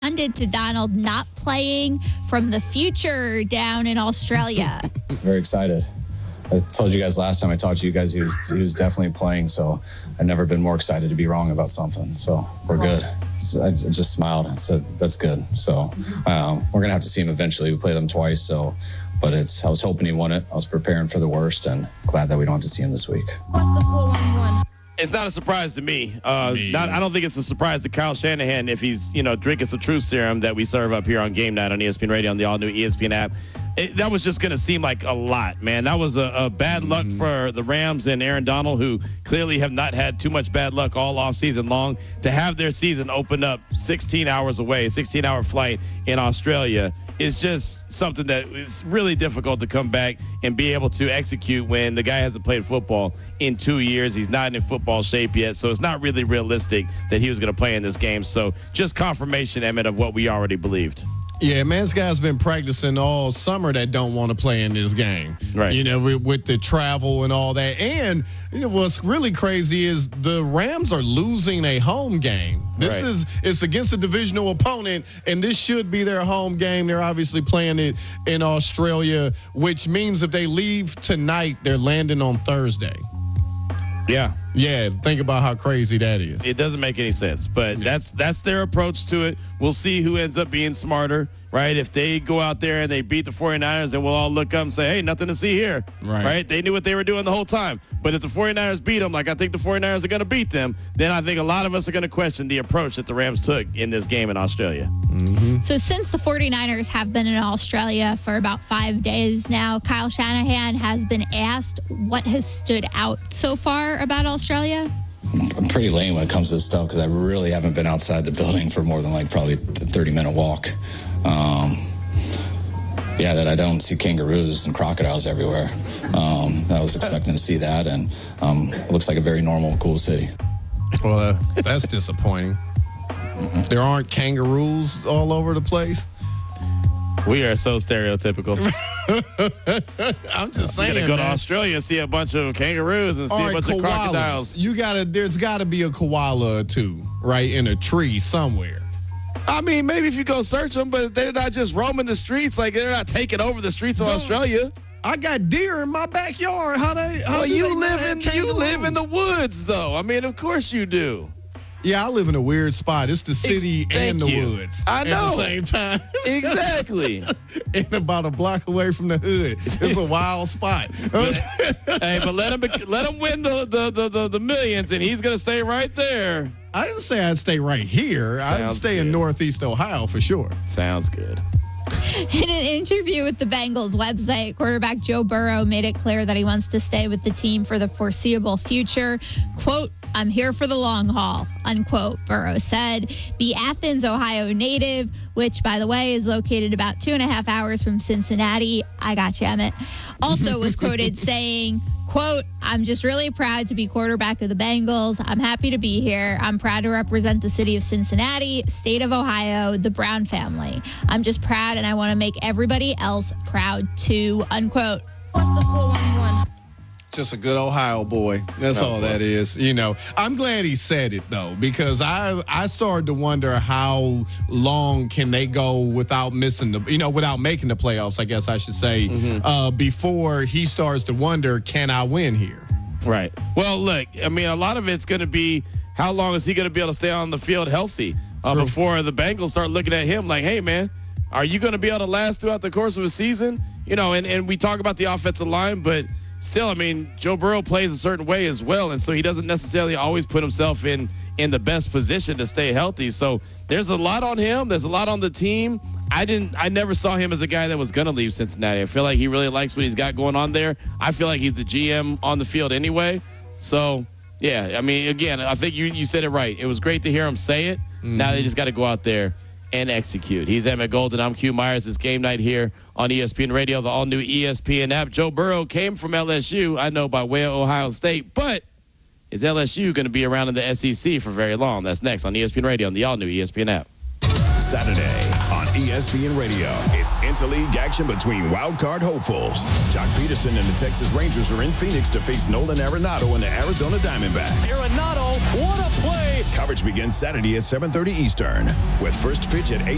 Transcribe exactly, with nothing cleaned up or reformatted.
responded to Donald not playing from the future down in Australia. Very excited. I told you guys last time I talked to you guys, he was he was definitely playing, so I've never been more excited to be wrong about something. So we're good. So I just smiled and said, that's good. So um, we're going to have to see him eventually. We play them twice, so but it's I was hoping he won it. I was preparing for the worst and glad that we don't have to see him this week. What's the four one one? It's not a surprise to me. Uh, not, I don't think it's a surprise to Kyle Shanahan if he's, you know, drinking some truth serum that we serve up here on Game Night on E S P N Radio on the all-new E S P N app. It, that was just going to seem like a lot, man. That was a, a bad luck mm-hmm. for the Rams and Aaron Donald, who clearly have not had too much bad luck all offseason long. To have their season open up sixteen hours away, sixteen-hour flight in Australia is just something that is really difficult to come back and be able to execute when the guy hasn't played football in two years. He's not in football shape yet, so it's not really realistic that he was going to play in this game. So just confirmation, Emmett, of what we already believed. Yeah, man, this guy's been practicing all summer that don't want to play in this game. Right. You know, with, with the travel and all that. And, you know, what's really crazy is the Rams are losing a home game. This right. is, it's against a divisional opponent, and this should be their home game. They're obviously playing it in Australia, which means if they leave tonight, they're landing on Thursday. Yeah. Yeah, think about how crazy that is. It doesn't make any sense, but yeah. that's that's their approach to it. We'll see who ends up being smarter, right? If they go out there and they beat the 49ers, then we'll all look up and say, hey, nothing to see here, right? right? They knew what they were doing the whole time. But if the 49ers beat them, like I think the 49ers are going to beat them, then I think a lot of us are going to question the approach that the Rams took in this game in Australia. Mm-hmm. So since the 49ers have been in Australia for about five days now, Kyle Shanahan has been asked what has stood out so far about Australia. I'm pretty lame when it comes to this stuff because I really haven't been outside the building for more than like probably a thirty-minute walk. Um, yeah, that I don't see kangaroos and crocodiles everywhere. Um, I was expecting to see that, and um, it looks like a very normal, cool city. Well, uh, that's disappointing. There aren't kangaroos all over the place. We are so stereotypical. I'm just saying. You're gonna go man. to Australia and see a bunch of kangaroos and see All a right, bunch koalas. of crocodiles. You gotta. There's got to be a koala or two, right, in a tree somewhere. I mean, maybe if you go search them, but they're not just roaming the streets. Like they're not taking over the streets of No. Australia. I got deer in my backyard. How they? How Well, do you they live have in kangaroos? you live in the woods, though. I mean, of course you do. Yeah, I live in a weird spot. It's the city Ex- and the thank you. woods I know. at the same time. Exactly. And about a block away from the hood. It's a wild spot. Hey, but let him let him win the the, the, the the millions, and he's gonna stay right there. I didn't say I'd stay right here. I'd Sounds stay good. in Northeast Ohio for sure. Sounds good. In an interview with the Bengals website, quarterback Joe Burrow made it clear that he wants to stay with the team for the foreseeable future. Quote, I'm here for the long haul, unquote, Burrow said. The Athens, Ohio native, which, by the way, is located about two and a half hours from Cincinnati. I got you, Emmett. Also was quoted saying, quote, I'm just really proud to be quarterback of the Bengals. I'm happy to be here. I'm proud to represent the city of Cincinnati, state of Ohio, the Brown family. I'm just proud, and I want to make everybody else proud too, unquote. What's the four one one? Just a good Ohio boy. That's Oh, all boy. that is. You know, I'm glad he said it, though, because I I started to wonder how long can they go without missing the, you know, without making the playoffs, I guess I should say, Mm-hmm. uh, before he starts to wonder, can I win here? Right. Well, look, I mean, a lot of it's going to be how long is he going to be able to stay on the field healthy uh, True. before the Bengals start looking at him like, hey, man, are you going to be able to last throughout the course of a season? You know, and, and we talk about the offensive line, but still, I mean, Joe Burrow plays a certain way as well, and so he doesn't necessarily always put himself in in the best position to stay healthy. So there's a lot on him. There's a lot on the team. I didn't. I never saw him as a guy that was going to leave Cincinnati. I feel like he really likes what he's got going on there. I feel like he's the G M on the field anyway. So, yeah, I mean, again, I think you, you said it right. It was great to hear him say it. Mm-hmm. Now they just got to go out there and execute. He's Emmett Golden. I'm Q Myers. It's Game Night here on E S P N Radio, the all-new E S P N app. Joe Burrow came from L S U, I know, by way of Ohio State, but is L S U going to be around in the S E C for very long? That's next on E S P N Radio on the all-new E S P N app. Saturday on E S P N Radio. It's interleague action between wildcard hopefuls. Jock Peterson and the Texas Rangers are in Phoenix to face Nolan Arenado and the Arizona Diamondbacks. Arenado, what a play! Coverage begins Saturday at seven thirty Eastern with first pitch at eight.